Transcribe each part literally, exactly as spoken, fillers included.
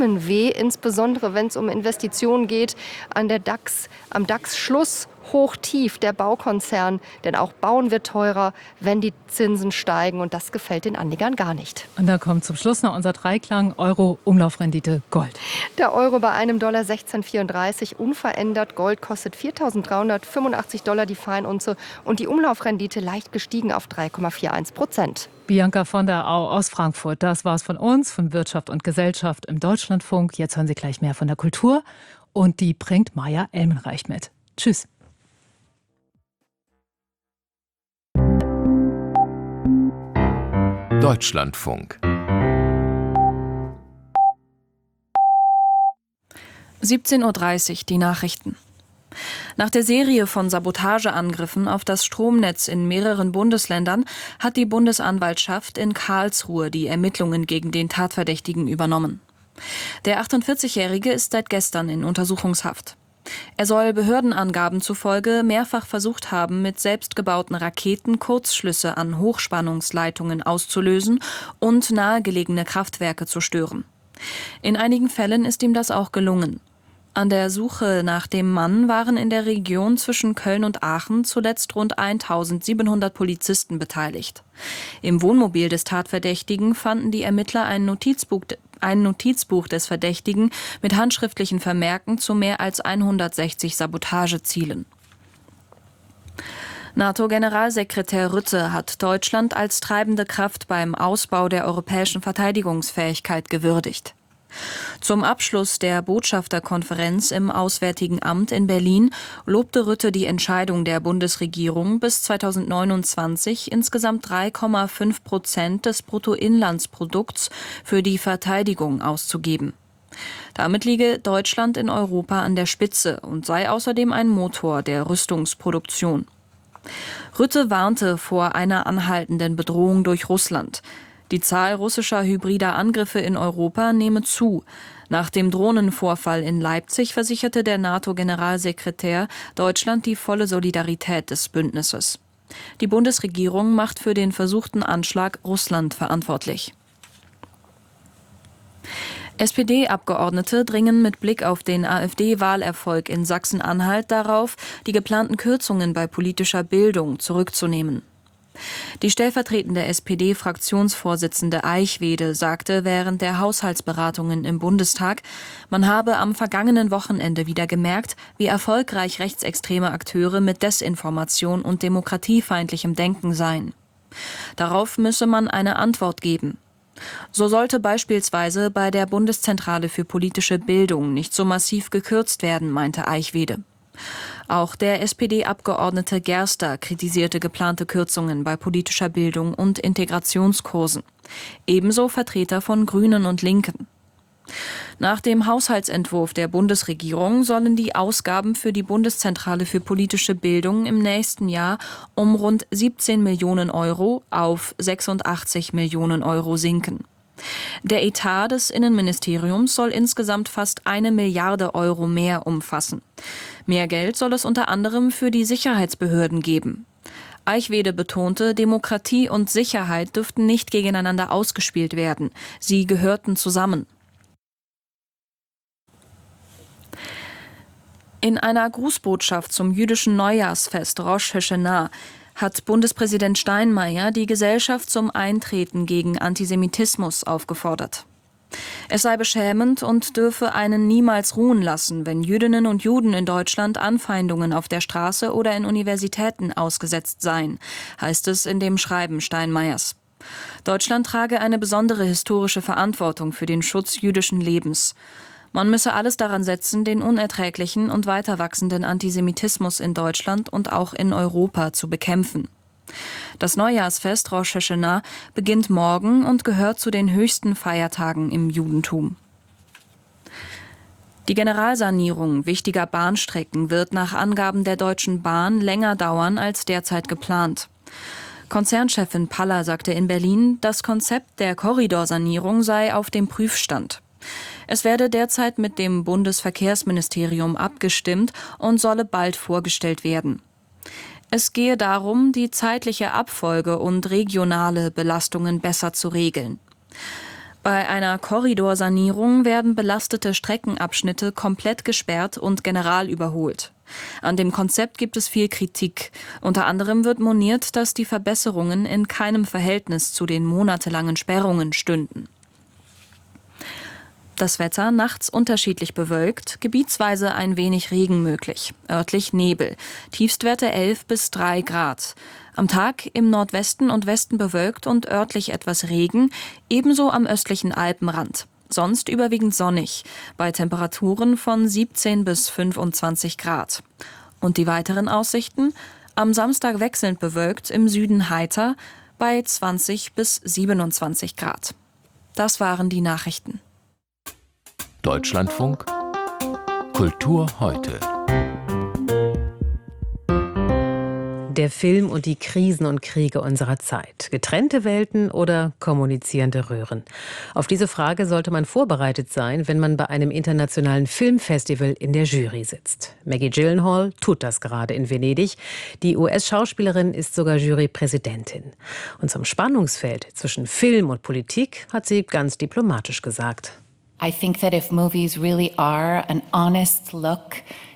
weh, insbesondere wenn es um Investitionen geht an der DAX, am DAX-Schluss. Hoch, tief, der Baukonzern, denn auch Bauen wird teurer, wenn die Zinsen steigen und das gefällt den Anlegern gar nicht. Und da kommt zum Schluss noch unser Dreiklang Euro, Umlaufrendite, Gold. Der Euro bei einem Dollar sechzehn Komma vierunddreißig unverändert, Gold kostet viertausenddreihundertfünfundachtzig Dollar die Feinunze und die Umlaufrendite leicht gestiegen auf drei Komma einundvierzig Prozent. Bianca von der Au aus Frankfurt, das war's von uns, von Wirtschaft und Gesellschaft im Deutschlandfunk. Jetzt hören Sie gleich mehr von der Kultur und die bringt Maja Elmenreich mit. Tschüss. Deutschlandfunk. siebzehn Uhr dreißig, die Nachrichten. Nach der Serie von Sabotageangriffen auf das Stromnetz in mehreren Bundesländern hat die Bundesanwaltschaft in Karlsruhe die Ermittlungen gegen den Tatverdächtigen übernommen. Der achtundvierzigjährige ist seit gestern in Untersuchungshaft. Er soll Behördenangaben zufolge mehrfach versucht haben, mit selbstgebauten Raketen Kurzschlüsse an Hochspannungsleitungen auszulösen und nahegelegene Kraftwerke zu stören. In einigen Fällen ist ihm das auch gelungen. An der Suche nach dem Mann waren in der Region zwischen Köln und Aachen zuletzt rund eintausendsiebenhundert Polizisten beteiligt. Im Wohnmobil des Tatverdächtigen fanden die Ermittler ein Notizbuch, ein Notizbuch des Verdächtigen mit handschriftlichen Vermerken zu mehr als hundertsechzig Sabotagezielen. NATO-Generalsekretär Rutte hat Deutschland als treibende Kraft beim Ausbau der europäischen Verteidigungsfähigkeit gewürdigt. Zum Abschluss der Botschafterkonferenz im Auswärtigen Amt in Berlin lobte Rutte die Entscheidung der Bundesregierung, bis zweitausendneunundzwanzig insgesamt drei Komma fünf Prozent des Bruttoinlandsprodukts für die Verteidigung auszugeben. Damit liege Deutschland in Europa an der Spitze und sei außerdem ein Motor der Rüstungsproduktion. Rutte warnte vor einer anhaltenden Bedrohung durch Russland. Die Zahl russischer hybrider Angriffe in Europa nehme zu. Nach dem Drohnenvorfall in Leipzig versicherte der NATO-Generalsekretär Deutschland die volle Solidarität des Bündnisses. Die Bundesregierung macht für den versuchten Anschlag Russland verantwortlich. S P D-Abgeordnete dringen mit Blick auf den AfD-Wahlerfolg in Sachsen-Anhalt darauf, die geplanten Kürzungen bei politischer Bildung zurückzunehmen. Die stellvertretende S P D-Fraktionsvorsitzende Eichwede sagte während der Haushaltsberatungen im Bundestag, man habe am vergangenen Wochenende wieder gemerkt, wie erfolgreich rechtsextreme Akteure mit Desinformation und demokratiefeindlichem Denken seien. Darauf müsse man eine Antwort geben. So sollte beispielsweise bei der Bundeszentrale für politische Bildung nicht so massiv gekürzt werden, meinte Eichwede. Auch der S P D-Abgeordnete Gerster kritisierte geplante Kürzungen bei politischer Bildung und Integrationskursen. Ebenso Vertreter von Grünen und Linken. Nach dem Haushaltsentwurf der Bundesregierung sollen die Ausgaben für die Bundeszentrale für politische Bildung im nächsten Jahr um rund siebzehn Millionen Euro auf sechsundachtzig Millionen Euro sinken. Der Etat des Innenministeriums soll insgesamt fast eine Milliarde Euro mehr umfassen. Mehr Geld soll es unter anderem für die Sicherheitsbehörden geben. Eichwede betonte, Demokratie und Sicherheit dürften nicht gegeneinander ausgespielt werden. Sie gehörten zusammen. In einer Grußbotschaft zum jüdischen Neujahrsfest Rosh Hashanah hat Bundespräsident Steinmeier die Gesellschaft zum Eintreten gegen Antisemitismus aufgefordert. Es sei beschämend und dürfe einen niemals ruhen lassen, wenn Jüdinnen und Juden in Deutschland Anfeindungen auf der Straße oder in Universitäten ausgesetzt seien, heißt es in dem Schreiben Steinmeiers. Deutschland trage eine besondere historische Verantwortung für den Schutz jüdischen Lebens. Man müsse alles daran setzen, den unerträglichen und weiter wachsenden Antisemitismus in Deutschland und auch in Europa zu bekämpfen. Das Neujahrsfest Rosh Hashanah beginnt morgen und gehört zu den höchsten Feiertagen im Judentum. Die Generalsanierung wichtiger Bahnstrecken wird nach Angaben der Deutschen Bahn länger dauern als derzeit geplant. Konzernchefin Paller sagte in Berlin, das Konzept der Korridorsanierung sei auf dem Prüfstand. Es werde derzeit mit dem Bundesverkehrsministerium abgestimmt und solle bald vorgestellt werden. Es gehe darum, die zeitliche Abfolge und regionale Belastungen besser zu regeln. Bei einer Korridorsanierung werden belastete Streckenabschnitte komplett gesperrt und general überholt. An dem Konzept gibt es viel Kritik. Unter anderem wird moniert, dass die Verbesserungen in keinem Verhältnis zu den monatelangen Sperrungen stünden. Das Wetter nachts unterschiedlich bewölkt, gebietsweise ein wenig Regen möglich, örtlich Nebel, Tiefstwerte elf bis drei Grad. Am Tag im Nordwesten und Westen bewölkt und örtlich etwas Regen, ebenso am östlichen Alpenrand. Sonst überwiegend sonnig, bei Temperaturen von siebzehn bis fünfundzwanzig Grad. Und die weiteren Aussichten? Am Samstag wechselnd bewölkt, im Süden heiter, bei zwanzig bis siebenundzwanzig Grad. Das waren die Nachrichten. Deutschlandfunk Kultur heute. Der Film und die Krisen und Kriege unserer Zeit. Getrennte Welten oder kommunizierende Röhren? Auf diese Frage sollte man vorbereitet sein, wenn man bei einem internationalen Filmfestival in der Jury sitzt. Maggie Gyllenhaal tut das gerade in Venedig. Die U S-Schauspielerin ist sogar Jurypräsidentin. Und zum Spannungsfeld zwischen Film und Politik hat sie ganz diplomatisch gesagt. I think that if movies really are an honest look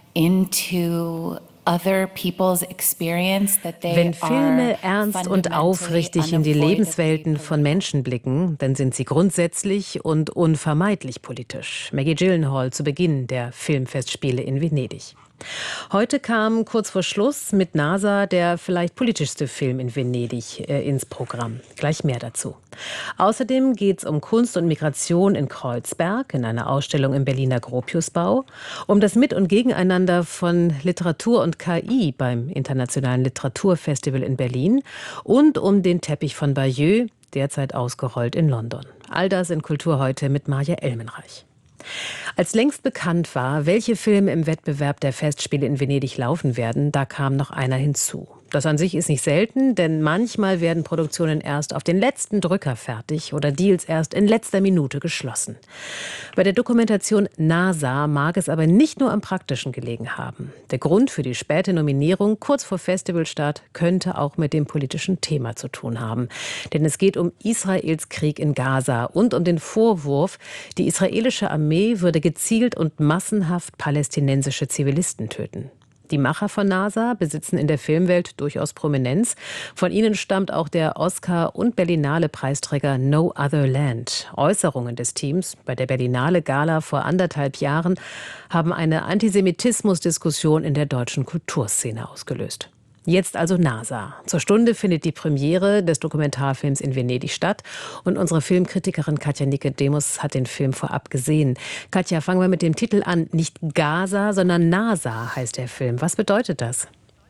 into other people's experience, that they Wenn Filme ernst und aufrichtig in die Lebenswelten von Menschen blicken, dann sind sie grundsätzlich und unvermeidlich politisch. Maggie Gyllenhaal zu Beginn der Filmfestspiele in Venedig. Heute kam kurz vor Schluss mit NASA der vielleicht politischste Film in Venedig äh, ins Programm. Gleich mehr dazu. Außerdem geht es um Kunst und Migration in Kreuzberg, in einer Ausstellung im Berliner Gropiusbau, um das Mit- und Gegeneinander von Literatur und K I beim Internationalen Literaturfestival in Berlin und um den Teppich von Bayeux, derzeit ausgerollt in London. All das in Kultur heute mit Maja Elmenreich. Als längst bekannt war, welche Filme im Wettbewerb der Festspiele in Venedig laufen werden, da kam noch einer hinzu. Das an sich ist nicht selten, denn manchmal werden Produktionen erst auf den letzten Drücker fertig oder Deals erst in letzter Minute geschlossen. Bei der Dokumentation NASA mag es aber nicht nur am Praktischen gelegen haben. Der Grund für die späte Nominierung kurz vor Festivalstart könnte auch mit dem politischen Thema zu tun haben. Denn es geht um Israels Krieg in Gaza und um den Vorwurf, die israelische Armee würde gezielt und massenhaft palästinensische Zivilisten töten. Die Macher von NASA besitzen in der Filmwelt durchaus Prominenz. Von ihnen stammt auch der Oscar- und Berlinale-Preisträger No Other Land. Äußerungen des Teams bei der Berlinale-Gala vor anderthalb Jahren haben eine Antisemitismus-Diskussion in der deutschen Kulturszene ausgelöst. Jetzt also NASA. Zur Stunde findet die Premiere des Dokumentarfilms in Venedig statt. Und unsere Filmkritikerin Katja Nicodemus hat den Film vorab gesehen. Katja, fangen wir mit dem Titel an. Nicht Gaza, sondern NASA heißt der Film. Was bedeutet das?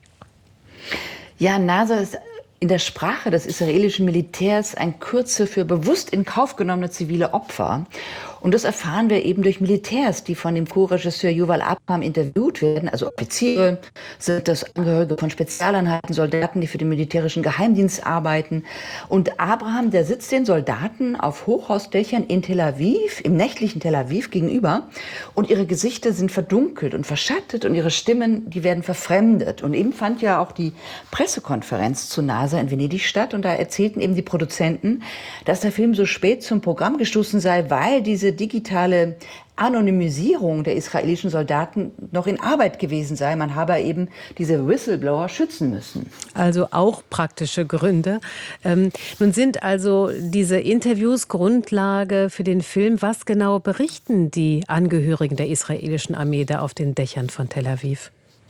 Ja, NASA ist in der Sprache des israelischen Militärs ein Kürzel für bewusst in Kauf genommene zivile Opfer. Und das erfahren wir eben durch Militärs, die von dem Co-Regisseur Yuval Abraham interviewt werden. Also Offiziere, sind das Angehörige von Spezialeinheiten, Soldaten, die für den militärischen Geheimdienst arbeiten. Und Abraham, der sitzt den Soldaten auf Hochhausdächern in Tel Aviv, im nächtlichen Tel Aviv gegenüber. Und ihre Gesichter sind verdunkelt und verschattet und ihre Stimmen, die werden verfremdet. Und eben fand ja auch die Pressekonferenz zu NASA in Venedig statt. Und da erzählten eben die Produzenten, dass der Film so spät zum Programm gestoßen sei, weil diese digitale Anonymisierung der israelischen Soldaten noch in Arbeit gewesen sei. Man habe eben diese Whistleblower schützen müssen. Also auch praktische Gründe. Ähm, nun sind also diese Interviews Grundlage für den Film. Was genau berichten die Angehörigen der israelischen Armee da auf den Dächern von Tel Aviv?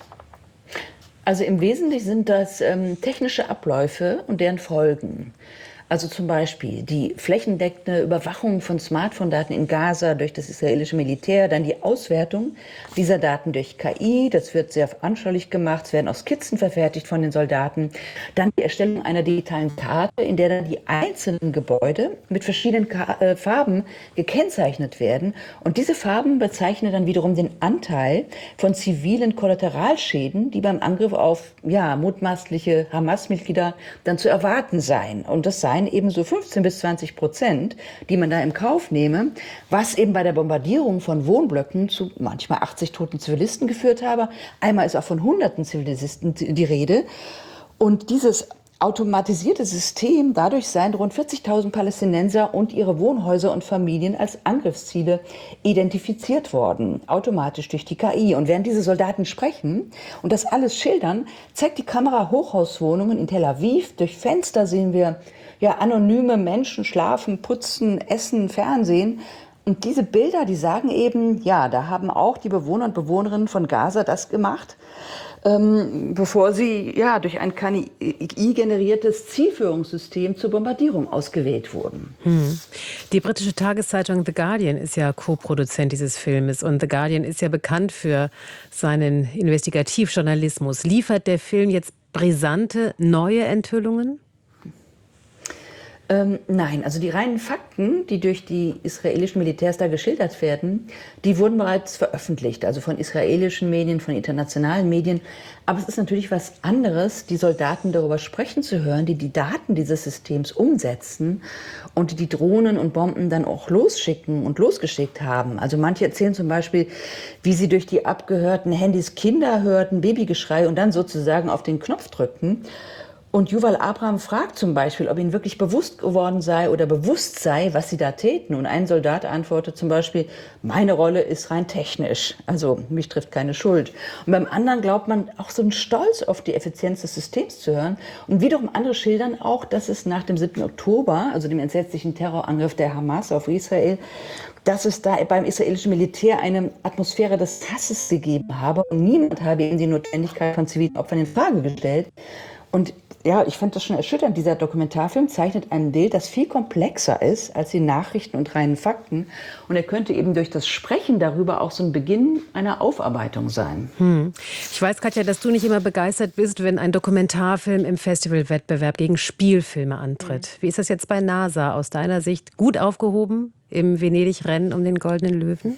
Also im Wesentlichen sind das ähm, technische Abläufe und deren Folgen. Also zum Beispiel die flächendeckende Überwachung von Smartphone-Daten in Gaza durch das israelische Militär, dann die Auswertung dieser Daten durch K I, das wird sehr anschaulich gemacht, es werden auch Skizzen verfertigt von den Soldaten, dann die Erstellung einer digitalen Karte, in der dann die einzelnen Gebäude mit verschiedenen Ka- äh, Farben gekennzeichnet werden und diese Farben bezeichnen dann wiederum den Anteil von zivilen Kollateralschäden, die beim Angriff auf ja, mutmaßliche Hamas-Mitglieder dann zu erwarten seien. Und das seien eben so fünfzehn bis zwanzig Prozent, die man da im Kauf nehme, was eben bei der Bombardierung von Wohnblöcken zu manchmal achtzig toten Zivilisten geführt habe. Einmal ist auch von hunderten Zivilisten die Rede. Und dieses automatisierte System. Dadurch seien rund vierzigtausend Palästinenser und ihre Wohnhäuser und Familien als Angriffsziele identifiziert worden, automatisch durch die K I. Und während diese Soldaten sprechen und das alles schildern, zeigt die Kamera Hochhauswohnungen in Tel Aviv. Durch Fenster sehen wir ja anonyme Menschen schlafen, putzen, essen, Fernsehen. Und diese Bilder, die sagen eben, ja, da haben auch die Bewohner und Bewohnerinnen von Gaza das gemacht, ähm, bevor sie ja durch ein K I-generiertes Zielführungssystem zur Bombardierung ausgewählt wurden. Hm. Die britische Tageszeitung The Guardian ist ja Co-Produzent dieses Filmes und The Guardian ist ja bekannt für seinen Investigativjournalismus. Liefert der Film jetzt brisante neue Enthüllungen? Ähm, nein, also die reinen Fakten, die durch die israelischen Militärs da geschildert werden, die wurden bereits veröffentlicht, also von israelischen Medien, von internationalen Medien. Aber es ist natürlich was anderes, die Soldaten darüber sprechen zu hören, die die Daten dieses Systems umsetzen und die die Drohnen und Bomben dann auch losschicken und losgeschickt haben. Also manche erzählen zum Beispiel, wie sie durch die abgehörten Handys Kinder hörten, Babygeschrei und dann sozusagen auf den Knopf drückten. Und Yuval Abraham fragt zum Beispiel, ob ihnen wirklich bewusst geworden sei oder bewusst sei, was sie da täten. Und ein Soldat antwortet zum Beispiel, meine Rolle ist rein technisch, also mich trifft keine Schuld. Und beim anderen glaubt man auch so einen Stolz auf die Effizienz des Systems zu hören. Und wiederum andere schildern auch, dass es nach dem siebten Oktober, also dem entsetzlichen Terrorangriff der Hamas auf Israel, dass es da beim israelischen Militär eine Atmosphäre des Hasses gegeben habe. Und niemand habe ihnen die Notwendigkeit von zivilen Opfern in Frage gestellt. Und ja, ich fand das schon erschütternd. Dieser Dokumentarfilm zeichnet ein Bild, das viel komplexer ist als die Nachrichten und reinen Fakten. Und er könnte eben durch das Sprechen darüber auch so ein Beginn einer Aufarbeitung sein. Hm. Ich weiß, Katja, dass du nicht immer begeistert bist, wenn ein Dokumentarfilm im Festivalwettbewerb gegen Spielfilme antritt. Mhm. Wie ist das jetzt bei NASA aus deiner Sicht? Gut aufgehoben im Venedig-Rennen um den Goldenen Löwen?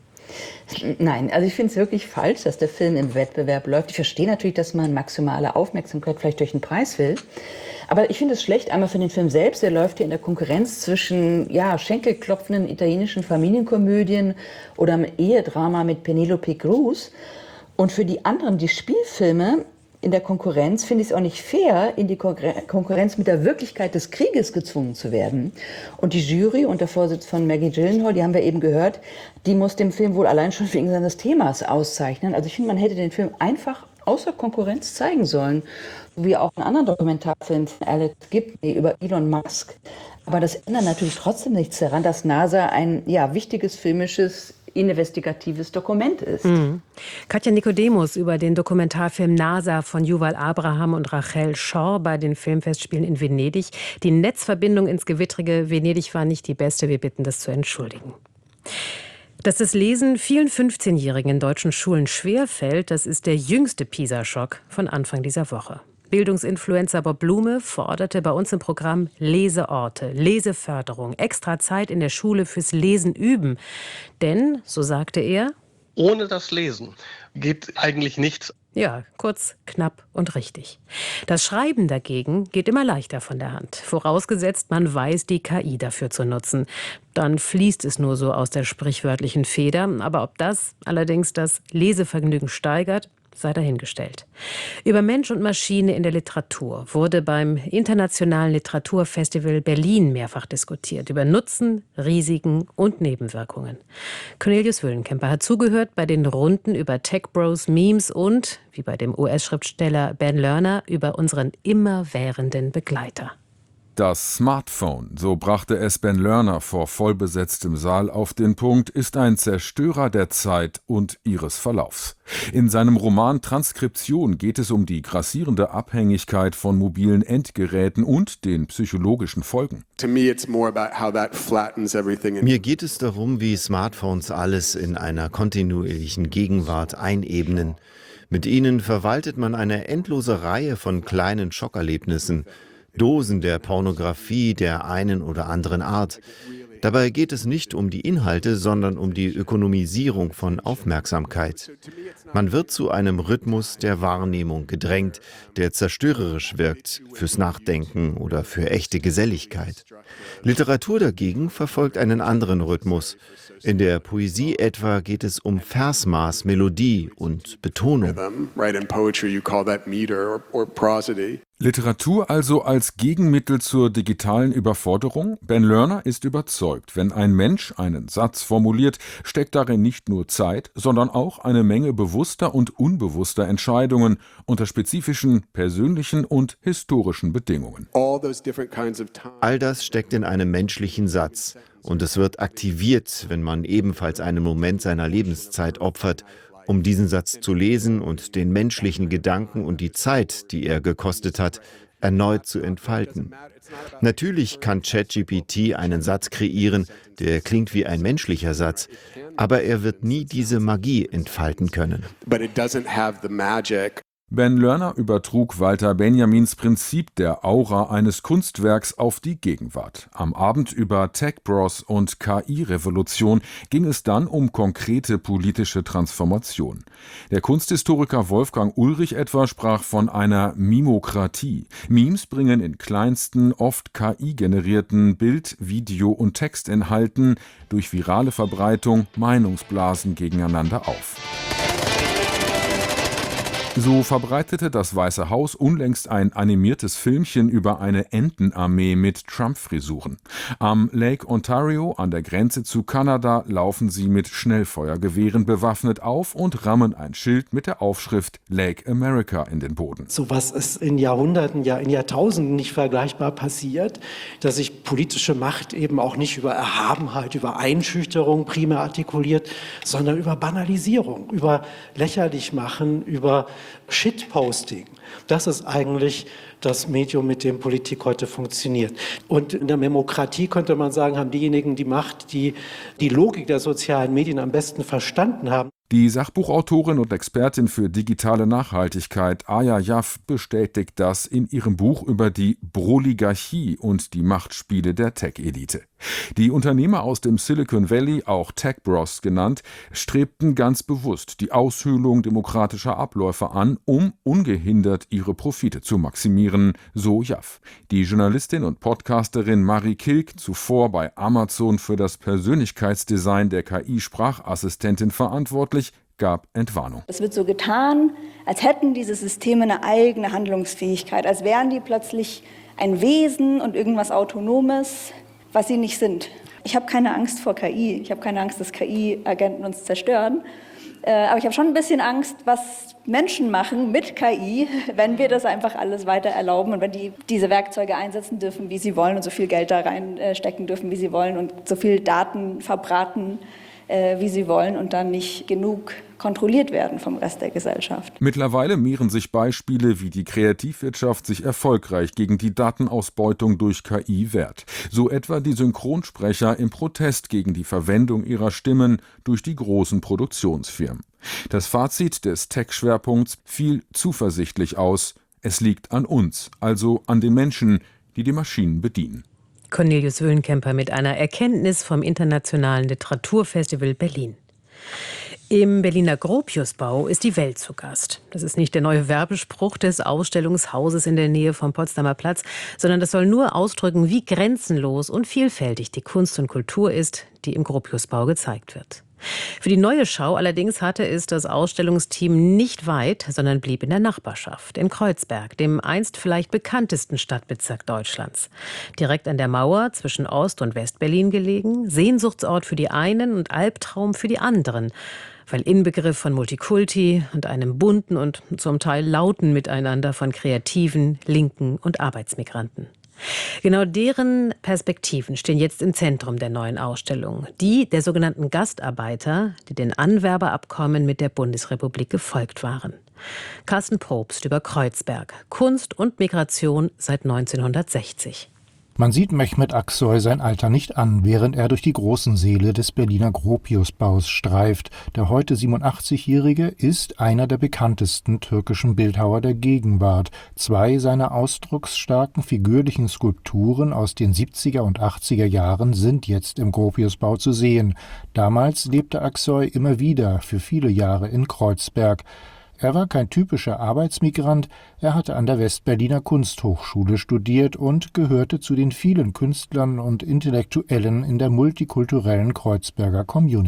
Nein, also ich finde es wirklich falsch, dass der Film im Wettbewerb läuft. Ich verstehe natürlich, dass man maximale Aufmerksamkeit vielleicht durch einen Preis will. Aber ich finde es schlecht, einmal für den Film selbst. Der läuft hier in der Konkurrenz zwischen ja, schenkelklopfenden italienischen Familienkomödien oder einem Ehedrama mit Penelope Cruz. Und für die anderen, die Spielfilme, in der Konkurrenz finde ich es auch nicht fair, in die Konkurrenz mit der Wirklichkeit des Krieges gezwungen zu werden. Und die Jury unter Vorsitz von Maggie Gyllenhaal, die haben wir eben gehört, die muss den Film wohl allein schon wegen seines Themas auszeichnen. Also ich finde, man hätte den Film einfach außer Konkurrenz zeigen sollen. Wie auch einen anderen Dokumentarfilm von Alex Gibney über Elon Musk. Aber das ändert natürlich trotzdem nichts daran, dass NASA ein ja, wichtiges filmisches investigatives Dokument ist. Mhm. Katja Nikodemus über den Dokumentarfilm NASA von Yuval Abraham und Rachel Shaw bei den Filmfestspielen in Venedig. Die Netzverbindung ins gewittrige Venedig war nicht die beste. Wir bitten, das zu entschuldigen. Dass das Lesen vielen fünfzehnjährigen in deutschen Schulen schwerfällt, das ist der jüngste PISA-Schock von Anfang dieser Woche. Bildungsinfluencer Bob Blume forderte bei uns im Programm Leseorte, Leseförderung, extra Zeit in der Schule fürs Lesen üben. Denn, so sagte er, ohne das Lesen geht eigentlich nichts. Ja, kurz, knapp und richtig. Das Schreiben dagegen geht immer leichter von der Hand. Vorausgesetzt, man weiß, die K I dafür zu nutzen. Dann fließt es nur so aus der sprichwörtlichen Feder. Aber ob das allerdings das Lesevergnügen steigert, sei dahingestellt. Über Mensch und Maschine in der Literatur wurde beim Internationalen Literaturfestival Berlin mehrfach diskutiert. Über Nutzen, Risiken und Nebenwirkungen. Cornelius Wöllenkemper hat zugehört bei den Runden über Tech Bros, Memes und, wie bei dem U S-Schriftsteller Ben Lerner, über unseren immerwährenden Begleiter. Das Smartphone, so brachte es Ben Lerner vor vollbesetztem Saal auf den Punkt, ist ein Zerstörer der Zeit und ihres Verlaufs. In seinem Roman Transkription geht es um die grassierende Abhängigkeit von mobilen Endgeräten und den psychologischen Folgen. Mir geht es darum, wie Smartphones alles in einer kontinuierlichen Gegenwart einebnen. Mit ihnen verwaltet man eine endlose Reihe von kleinen Schockerlebnissen. Dosen der Pornografie der einen oder anderen Art. Dabei geht es nicht um die Inhalte, sondern um die Ökonomisierung von Aufmerksamkeit. Man wird zu einem Rhythmus der Wahrnehmung gedrängt, der zerstörerisch wirkt fürs Nachdenken oder für echte Geselligkeit. Literatur dagegen verfolgt einen anderen Rhythmus. In der Poesie etwa geht es um Versmaß, Melodie und Betonung. Literatur also als Gegenmittel zur digitalen Überforderung? Ben Lerner ist überzeugt, wenn ein Mensch einen Satz formuliert, steckt darin nicht nur Zeit, sondern auch eine Menge bewusster und unbewusster Entscheidungen unter spezifischen, persönlichen und historischen Bedingungen. All das steckt in einem menschlichen Satz und es wird aktiviert, wenn man ebenfalls einen Moment seiner Lebenszeit opfert, um diesen Satz zu lesen und den menschlichen Gedanken und die Zeit, die er gekostet hat, erneut zu entfalten. Natürlich kann ChatGPT einen Satz kreieren, der klingt wie ein menschlicher Satz, aber er wird nie diese Magie entfalten können. Ben Lerner übertrug Walter Benjamins Prinzip der Aura eines Kunstwerks auf die Gegenwart. Am Abend über Tech Bros und K I-Revolution ging es dann um konkrete politische Transformation. Der Kunsthistoriker Wolfgang Ulrich etwa sprach von einer Mimokratie. Memes bringen in kleinsten, oft K I-generierten Bild-, Video- und Textinhalten durch virale Verbreitung Meinungsblasen gegeneinander auf. So verbreitete das Weiße Haus unlängst ein animiertes Filmchen über eine Entenarmee mit Trump-Frisuren. Am Lake Ontario an der Grenze zu Kanada laufen sie mit Schnellfeuergewehren bewaffnet auf und rammen ein Schild mit der Aufschrift Lake America in den Boden. So was ist in Jahrhunderten, ja in Jahrtausenden nicht vergleichbar passiert, dass sich politische Macht eben auch nicht über Erhabenheit, über Einschüchterung primär artikuliert, sondern über Banalisierung, über Lächerlichmachen, über Shitposting. Das ist eigentlich das Medium, mit dem Politik heute funktioniert. Und in der Demokratie könnte man sagen, haben diejenigen die Macht, die die Logik der sozialen Medien am besten verstanden haben. Die Sachbuchautorin und Expertin für digitale Nachhaltigkeit Aya Jaff bestätigt das in ihrem Buch über die Broligarchie und die Machtspiele der Tech-Elite. Die Unternehmer aus dem Silicon Valley, auch Tech Bros genannt, strebten ganz bewusst die Aushöhlung demokratischer Abläufe an, um ungehindert ihre Profite zu maximieren, so Jaff. Die Journalistin und Podcasterin Marie Kilk, zuvor bei Amazon für das Persönlichkeitsdesign der K I-Sprachassistentin verantwortlich, gab Entwarnung. Es wird so getan, als hätten diese Systeme eine eigene Handlungsfähigkeit, als wären die plötzlich ein Wesen und irgendwas Autonomes, was sie nicht sind. Ich habe keine Angst vor K I, ich habe keine Angst, dass K I-Agenten uns zerstören, aber ich habe schon ein bisschen Angst, was Menschen machen mit K I, wenn wir das einfach alles weiter erlauben und wenn die diese Werkzeuge einsetzen dürfen, wie sie wollen und so viel Geld da reinstecken dürfen, wie sie wollen und so viel Daten verbraten, wie sie wollen und dann nicht genug kontrolliert werden vom Rest der Gesellschaft. Mittlerweile mehren sich Beispiele, wie die Kreativwirtschaft sich erfolgreich gegen die Datenausbeutung durch K I wehrt. So etwa die Synchronsprecher im Protest gegen die Verwendung ihrer Stimmen durch die großen Produktionsfirmen. Das Fazit des Tech-Schwerpunkts fiel zuversichtlich aus. Es liegt an uns, also an den Menschen, die die Maschinen bedienen. Cornelius Wöhnkemper mit einer Erkenntnis vom Internationalen Literaturfestival Berlin. Im Berliner Gropiusbau ist die Welt zu Gast. Das ist nicht der neue Werbespruch des Ausstellungshauses in der Nähe vom Potsdamer Platz, sondern das soll nur ausdrücken, wie grenzenlos und vielfältig die Kunst und Kultur ist, die im Gropiusbau gezeigt wird. Für die neue Schau allerdings hatte es das Ausstellungsteam nicht weit, sondern blieb in der Nachbarschaft, in Kreuzberg, dem einst vielleicht bekanntesten Stadtbezirk Deutschlands. Direkt an der Mauer zwischen Ost- und West-Berlin gelegen, Sehnsuchtsort für die einen und Albtraum für die anderen, weil Inbegriff von Multikulti und einem bunten und zum Teil lauten Miteinander von Kreativen, Linken und Arbeitsmigranten. Genau deren Perspektiven stehen jetzt im Zentrum der neuen Ausstellung. Die der sogenannten Gastarbeiter, die den Anwerberabkommen mit der Bundesrepublik gefolgt waren. Carsten Probst über Kreuzberg. Kunst und Migration seit neunzehnhundertsechzig. Man sieht Mehmet Aksoy sein Alter nicht an, während er durch die großen Säle des Berliner Gropiusbaus streift. Der heute siebenundachtzigjährige ist einer der bekanntesten türkischen Bildhauer der Gegenwart. Zwei seiner ausdrucksstarken figürlichen Skulpturen aus den siebziger und achtziger Jahren sind jetzt im Gropiusbau zu sehen. Damals lebte Aksoy immer wieder für viele Jahre in Kreuzberg. Er war kein typischer Arbeitsmigrant, er hatte an der Westberliner Kunsthochschule studiert und gehörte zu den vielen Künstlern und Intellektuellen in der multikulturellen Kreuzberger Community.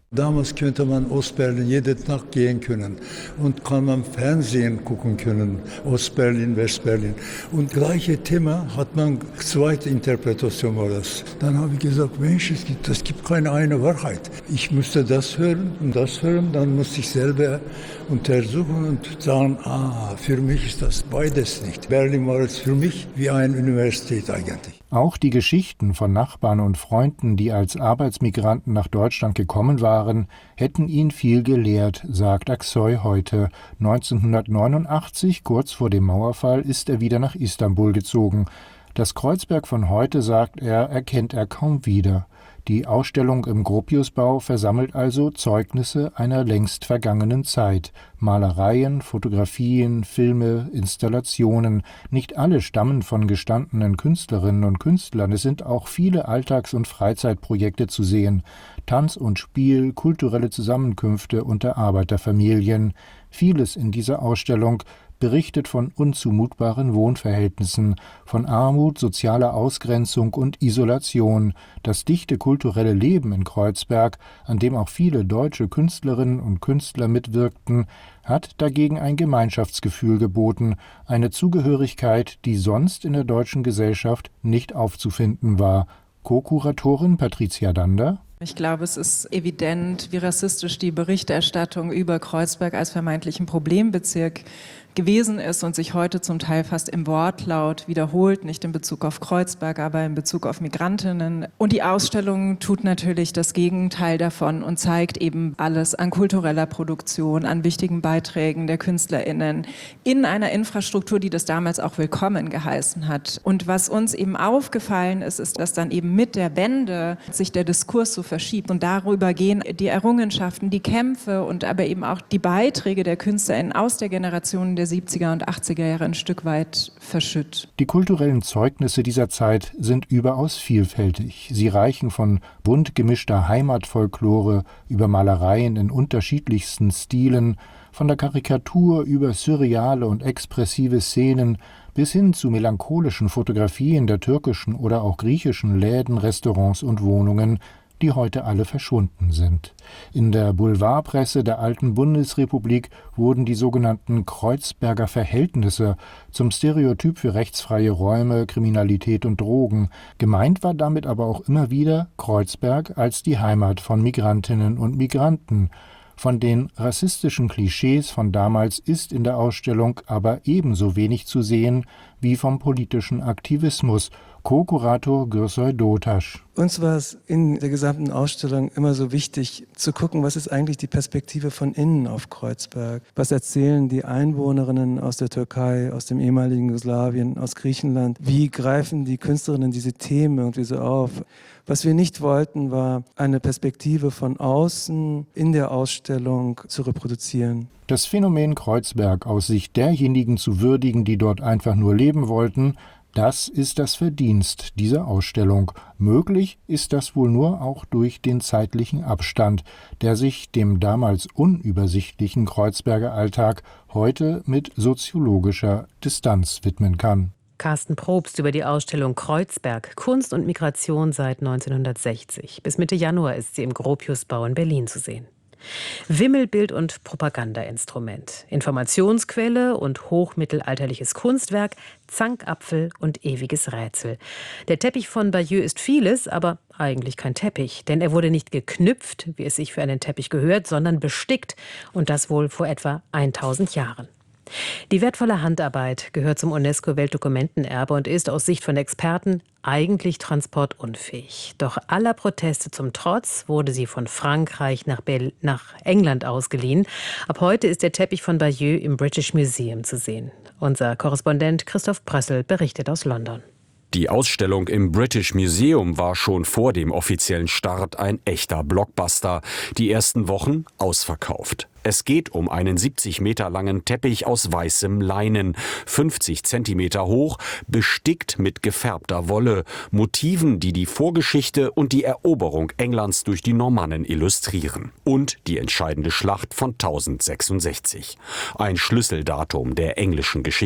Damals könnte man Ostberlin jede Nacht gehen können und kann man Fernsehen gucken können, Ostberlin, Westberlin. Und gleiche Thema hat man, zweite Interpretation war das. Dann habe ich gesagt, Mensch, es gibt, es gibt keine eine Wahrheit. Ich musste das hören und das hören, dann musste ich selber untersuchen und sagen, ah, für mich ist das beides nicht. Berlin war es für mich wie eine Universität eigentlich. Auch die Geschichten von Nachbarn und Freunden, die als Arbeitsmigranten nach Deutschland gekommen waren, hätten ihn viel gelehrt, sagt Aksoy heute. neunzehnhundertneunundachtzig, kurz vor dem Mauerfall, ist er wieder nach Istanbul gezogen. Das Kreuzberg von heute, sagt er, erkennt er kaum wieder. Die Ausstellung im Gropiusbau versammelt also Zeugnisse einer längst vergangenen Zeit. Malereien, Fotografien, Filme, Installationen. Nicht alle stammen von gestandenen Künstlerinnen und Künstlern. Es sind auch viele Alltags- und Freizeitprojekte zu sehen. Tanz und Spiel, kulturelle Zusammenkünfte unter Arbeiterfamilien. Vieles in dieser Ausstellung berichtet von unzumutbaren Wohnverhältnissen, von Armut, sozialer Ausgrenzung und Isolation. Das dichte kulturelle Leben in Kreuzberg, an dem auch viele deutsche Künstlerinnen und Künstler mitwirkten, hat dagegen ein Gemeinschaftsgefühl geboten, eine Zugehörigkeit, die sonst in der deutschen Gesellschaft nicht aufzufinden war. Co-Kuratorin Patricia Dander: Ich glaube, es ist evident, wie rassistisch die Berichterstattung über Kreuzberg als vermeintlichen Problembezirk gewesen ist und sich heute zum Teil fast im Wortlaut wiederholt, nicht in Bezug auf Kreuzberg, aber in Bezug auf Migrantinnen. Und die Ausstellung tut natürlich das Gegenteil davon und zeigt eben alles an kultureller Produktion, an wichtigen Beiträgen der KünstlerInnen in einer Infrastruktur, die das damals auch willkommen geheißen hat. Und was uns eben aufgefallen ist, ist, dass dann eben mit der Wende sich der Diskurs so verschiebt und darüber gehen die Errungenschaften, die Kämpfe und aber eben auch die Beiträge der KünstlerInnen aus der Generation der siebziger und achtziger Jahre ein Stück weit verschütt. Die kulturellen Zeugnisse dieser Zeit sind überaus vielfältig. Sie reichen von bunt gemischter Heimatfolklore über Malereien in unterschiedlichsten Stilen, von der Karikatur über surreale und expressive Szenen bis hin zu melancholischen Fotografien der türkischen oder auch griechischen Läden, Restaurants und Wohnungen, die heute alle verschwunden sind. In der Boulevardpresse der alten Bundesrepublik wurden die sogenannten Kreuzberger Verhältnisse zum Stereotyp für rechtsfreie Räume, Kriminalität und Drogen. Gemeint war damit aber auch immer wieder Kreuzberg als die Heimat von Migrantinnen und Migranten. Von den rassistischen Klischees von damals ist in der Ausstellung aber ebenso wenig zu sehen wie vom politischen Aktivismus. Co-Kurator Gürsel Dotasch: Uns war es in der gesamten Ausstellung immer so wichtig zu gucken, was ist eigentlich die Perspektive von innen auf Kreuzberg? Was erzählen die Einwohnerinnen aus der Türkei, aus dem ehemaligen Jugoslawien, aus Griechenland? Wie greifen die Künstlerinnen diese Themen irgendwie so auf? Was wir nicht wollten, war eine Perspektive von außen in der Ausstellung zu reproduzieren. Das Phänomen Kreuzberg aus Sicht derjenigen zu würdigen, die dort einfach nur leben wollten, das ist das Verdienst dieser Ausstellung. Möglich ist das wohl nur auch durch den zeitlichen Abstand, der sich dem damals unübersichtlichen Kreuzberger Alltag heute mit soziologischer Distanz widmen kann. Carsten Probst über die Ausstellung Kreuzberg, Kunst und Migration seit neunzehnhundertsechzig. Bis Mitte Januar ist sie im Gropiusbau in Berlin zu sehen. Wimmelbild und Propagandainstrument, Informationsquelle und hochmittelalterliches Kunstwerk, Zankapfel und ewiges Rätsel. Der Teppich von Bayeux ist vieles, aber eigentlich kein Teppich, denn er wurde nicht geknüpft, wie es sich für einen Teppich gehört, sondern bestickt, und das wohl vor etwa tausend Jahren. Die wertvolle Handarbeit gehört zum UNESCO-Weltdokumentenerbe und ist aus Sicht von Experten eigentlich transportunfähig. Doch aller Proteste zum Trotz wurde sie von Frankreich nach, Bel- nach England ausgeliehen. Ab heute ist der Teppich von Bayeux im British Museum zu sehen. Unser Korrespondent Christoph Prössel berichtet aus London. Die Ausstellung im British Museum war schon vor dem offiziellen Start ein echter Blockbuster. Die ersten Wochen ausverkauft. Es geht um einen siebzig Meter langen Teppich aus weißem Leinen, fünfzig Zentimeter hoch, bestickt mit gefärbter Wolle, Motiven, die die Vorgeschichte und die Eroberung Englands durch die Normannen illustrieren. Und die entscheidende Schlacht von tausendsechsundsechzig. Ein Schlüsseldatum der englischen Geschichte.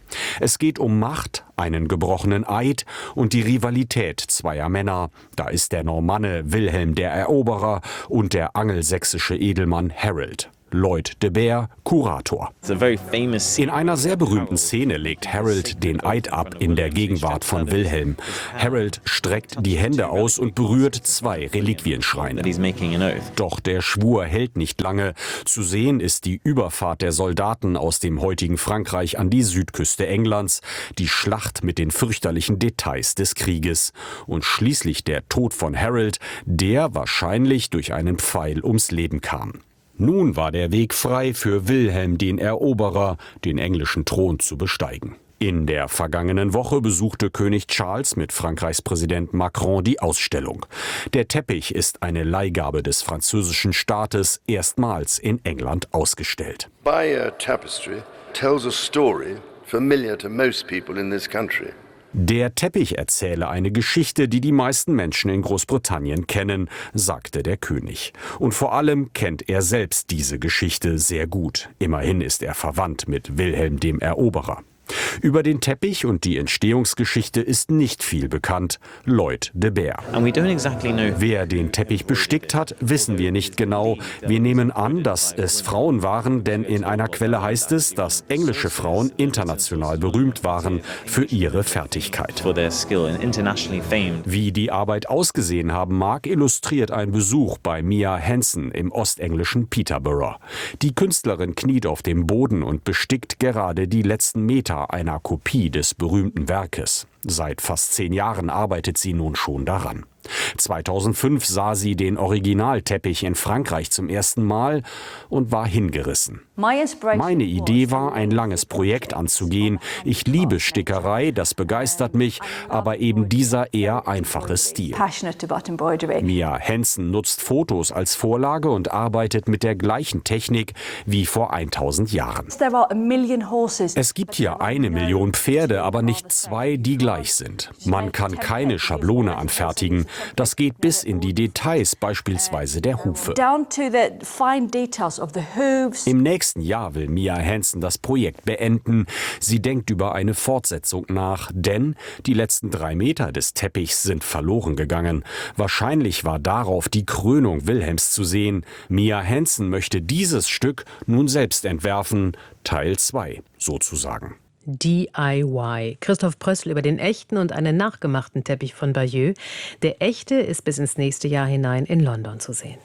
Es geht um Macht, einen gebrochenen Eid und die Rivalität zweier Männer. Da ist der Normanne Wilhelm der Eroberer und der angelsächsische Edelmann Harold. Lloyd de Beer, Kurator. In einer sehr berühmten Szene legt Harold den Eid ab in der Gegenwart von Wilhelm. Harold streckt die Hände aus und berührt zwei Reliquienschreine. Doch der Schwur hält nicht lange. Zu sehen ist die Überfahrt der Soldaten aus dem heutigen Frankreich an die Südküste Englands, die Schlacht mit den fürchterlichen Details des Krieges und schließlich der Tod von Harold, der wahrscheinlich durch einen Pfeil ums Leben kam. Nun war der Weg frei für Wilhelm den Eroberer, den englischen Thron zu besteigen. In der vergangenen Woche besuchte König Charles mit Frankreichs Präsident Macron die Ausstellung. Der Teppich ist eine Leihgabe des französischen Staates, erstmals in England ausgestellt. Bayeux Tapestry tells a story familiar to most people in this country. Der Teppich erzähle eine Geschichte, die die meisten Menschen in Großbritannien kennen, sagte der König. Und vor allem kennt er selbst diese Geschichte sehr gut. Immerhin ist er verwandt mit Wilhelm dem Eroberer. Über den Teppich und die Entstehungsgeschichte ist nicht viel bekannt. Lloyd de Beer. Wer den Teppich bestickt hat, wissen wir nicht genau. Wir nehmen an, dass es Frauen waren, denn in einer Quelle heißt es, dass englische Frauen international berühmt waren für ihre Fertigkeit. Wie die Arbeit ausgesehen haben mag, illustriert ein Besuch bei Mia Hansen im ostenglischen Peterborough. Die Künstlerin kniet auf dem Boden und bestickt gerade die letzten Meter einer Kopie des berühmten Werkes. Seit fast zehn Jahren arbeitet sie nun schon daran. zweitausendfünf sah sie den Originalteppich in Frankreich zum ersten Mal und war hingerissen. Meine Idee war, ein langes Projekt anzugehen. Ich liebe Stickerei, das begeistert mich, aber eben dieser eher einfache Stil. Mia Hansen nutzt Fotos als Vorlage und arbeitet mit der gleichen Technik wie vor tausend Jahren. Es gibt hier eine Million Pferde, aber nicht zwei, die gleich sind. Man kann keine Schablone anfertigen. Das geht bis in die Details, beispielsweise der Hufe. Im nächsten Jahr will Mia Hansen das Projekt beenden. Sie denkt über eine Fortsetzung nach, denn die letzten drei Meter des Teppichs sind verloren gegangen. Wahrscheinlich war darauf die Krönung Wilhelms zu sehen. Mia Hansen möchte dieses Stück nun selbst entwerfen, Teil zwei sozusagen. D I Y. Christoph Prössl über den echten und einen nachgemachten Teppich von Bayeux. Der echte ist bis ins nächste Jahr hinein in London zu sehen.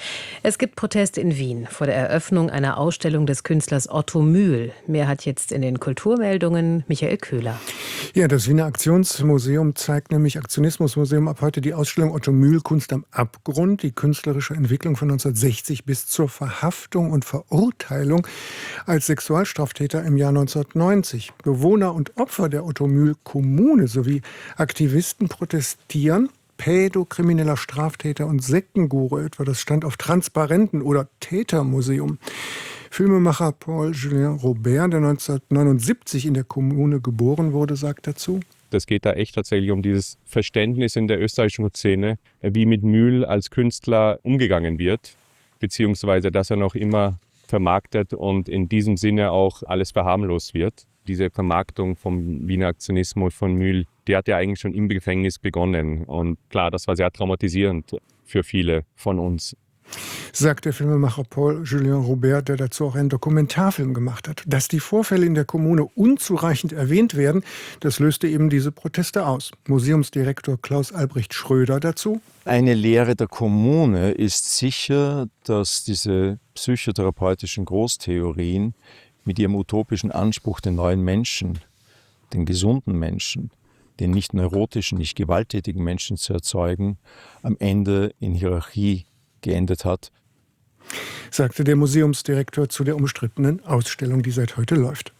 Es gibt Proteste in Wien vor der Eröffnung einer Ausstellung des Künstlers Otto Mühl. Mehr hat jetzt in den Kulturmeldungen Michael Köhler. Ja, das Wiener Aktionsmuseum zeigt nämlich, Aktionismusmuseum, ab heute die Ausstellung Otto Mühl Kunst am Abgrund, die künstlerische Entwicklung von neunzehnhundertsechzig bis zur Verhaftung und Verurteilung als Sexualstraftäter im Jahr neunzehnhundertneunzig. Bewohner und Opfer der Otto Mühl Kommune sowie Aktivisten protestieren. Pädokrimineller Straftäter und Sektenguru etwa, das stand auf Transparenten oder Tätermuseum. Filmemacher Paul-Julien Robert, der neunzehnhundertneunundsiebzig in der Kommune geboren wurde, sagt dazu: Das geht da echt tatsächlich um dieses Verständnis in der österreichischen Szene, wie mit Mühl als Künstler umgegangen wird, beziehungsweise dass er noch immer vermarktet und in diesem Sinne auch alles verharmlost wird. Diese Vermarktung vom Wiener Aktionismus von Mühl, die hat ja eigentlich schon im Gefängnis begonnen. Und klar, das war sehr traumatisierend für viele von uns. Sagt der Filmemacher Paul-Julien Robert, der dazu auch einen Dokumentarfilm gemacht hat. Dass die Vorfälle in der Kommune unzureichend erwähnt werden, das löste eben diese Proteste aus. Museumsdirektor Klaus Albrecht Schröder dazu: Eine Lehre der Kommune ist sicher, dass diese psychotherapeutischen Großtheorien mit ihrem utopischen Anspruch, den neuen Menschen, den gesunden Menschen, den nicht neurotischen, nicht gewalttätigen Menschen zu erzeugen, am Ende in Hierarchie geendet hat. Sagte der Museumsdirektor zu der umstrittenen Ausstellung, die seit heute läuft.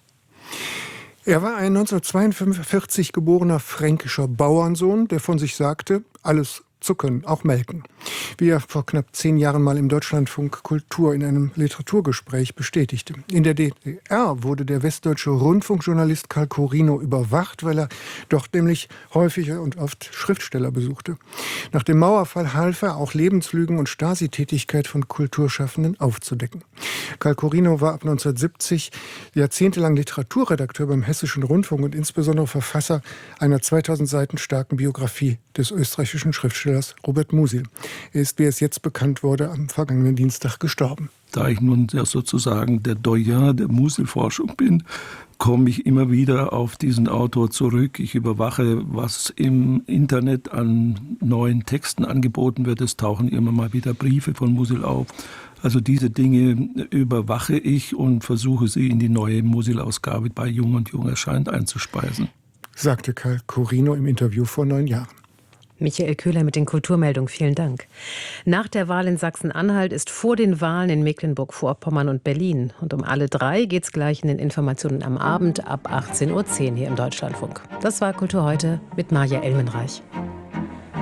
Er war ein neunzehnhundertzweiundvierzig geborener fränkischer Bauernsohn, der von sich sagte, alles zucken, auch melken. Wie er vor knapp zehn Jahren mal im Deutschlandfunk Kultur in einem Literaturgespräch bestätigte. In der D D R wurde der westdeutsche Rundfunkjournalist Karl Corino überwacht, weil er dort nämlich häufig und oft Schriftsteller besuchte. Nach dem Mauerfall half er, auch Lebenslügen und Stasi-Tätigkeit von Kulturschaffenden aufzudecken. Karl Corino war ab neunzehnhundertsiebzig jahrzehntelang Literaturredakteur beim Hessischen Rundfunk und insbesondere Verfasser einer zweitausend Seiten starken Biografie des österreichischen Schriftstellers Robert Musil. Er ist, wie es jetzt bekannt wurde, am vergangenen Dienstag gestorben. Da ich nun der sozusagen der Doyen der Musil-Forschung bin, komme ich immer wieder auf diesen Autor zurück. Ich überwache, was im Internet an neuen Texten angeboten wird. Es tauchen immer mal wieder Briefe von Musil auf. Also diese Dinge überwache ich und versuche sie in die neue Musil-Ausgabe bei Jung und Jung erscheint einzuspeisen. Sagte Karl Corino im Interview vor neun Jahren. Michael Köhler mit den Kulturmeldungen, vielen Dank. Nach der Wahl in Sachsen-Anhalt ist vor den Wahlen in Mecklenburg-Vorpommern und Berlin. Und um alle drei geht es gleich in den Informationen am Abend ab achtzehn Uhr zehn hier im Deutschlandfunk. Das war Kultur heute mit Maja Elmenreich.